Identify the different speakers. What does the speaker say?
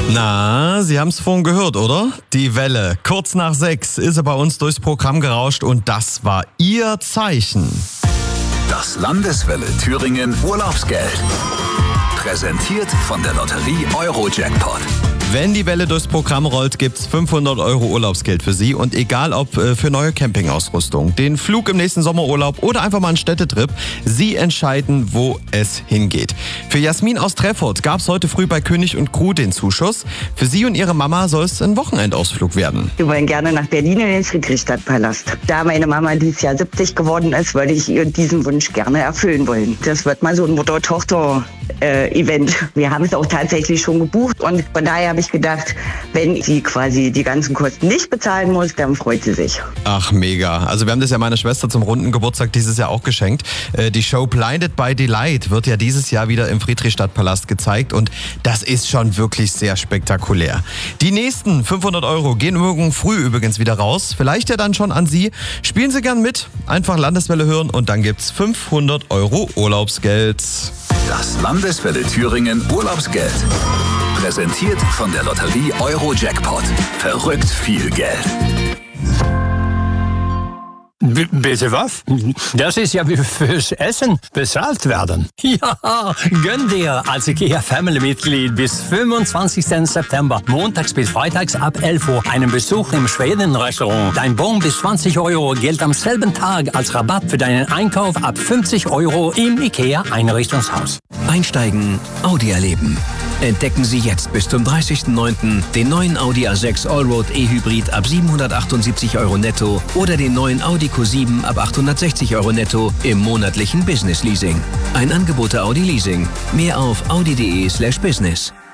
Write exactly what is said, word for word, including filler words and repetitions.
Speaker 1: Na, Sie haben es vorhin gehört, oder? Die Welle. Kurz nach sechs ist er bei uns durchs Programm gerauscht und das war Ihr Zeichen.
Speaker 2: Das Landeswelle Thüringen Urlaubsgeld. Präsentiert von der Lotterie Euro-Jackpot.
Speaker 1: Wenn die Welle durchs Programm rollt, gibt's fünfhundert Euro Urlaubsgeld für Sie. Und egal ob äh, für neue Campingausrüstung, den Flug im nächsten Sommerurlaub oder einfach mal einen Städtetrip, Sie entscheiden, wo es hingeht. Für Jasmin aus Treffort gab's heute früh bei König und Crew den Zuschuss. Für Sie und Ihre Mama soll es ein Wochenendausflug werden.
Speaker 3: Wir wollen gerne nach Berlin in den Friedrichstadtpalast. Da meine Mama dieses Jahr siebzig geworden ist, würde ich ihr diesen Wunsch gerne erfüllen wollen. Das wird mal so ein Mutter-Tochter-Event. Wir haben es auch tatsächlich schon gebucht und von daher habe ich gedacht, wenn sie quasi die ganzen Kosten nicht bezahlen muss, dann freut sie sich.
Speaker 1: Ach, mega. Also wir haben das ja meiner Schwester zum runden Geburtstag dieses Jahr auch geschenkt. Die Show Blinded by Delight wird ja dieses Jahr wieder im Friedrichstadtpalast gezeigt und das ist schon wirklich sehr spektakulär. Die nächsten fünfhundert Euro gehen morgen früh übrigens wieder raus. Vielleicht ja dann schon an Sie. Spielen Sie gern mit, einfach Landeswelle hören und dann gibt's fünfhundert Euro Urlaubsgeld.
Speaker 2: Das Landeswelle Thüringen Urlaubsgeld. Präsentiert von der Lotterie Euro-Jackpot. Verrückt viel Geld.
Speaker 4: B- bitte was? Das ist ja wie fürs Essen bezahlt werden. Ja, gönn dir als IKEA Family-Mitglied bis fünfundzwanzigsten September, montags bis freitags ab elf Uhr, einen Besuch im Schweden-Restaurant. Dein Bon bis zwanzig Euro gilt am selben Tag als Rabatt für deinen Einkauf ab fünfzig Euro im IKEA-Einrichtungshaus.
Speaker 5: Einsteigen, Audi erleben. Entdecken Sie jetzt bis zum dreißigsten neunten den neuen Audi A sechs Allroad E-Hybrid ab siebenhundertachtundsiebzig Euro netto oder den neuen Audi Q sieben ab achthundertsechzig Euro netto im monatlichen Business Leasing. Ein Angebot der Audi Leasing. Mehr auf audi punkt de slash business.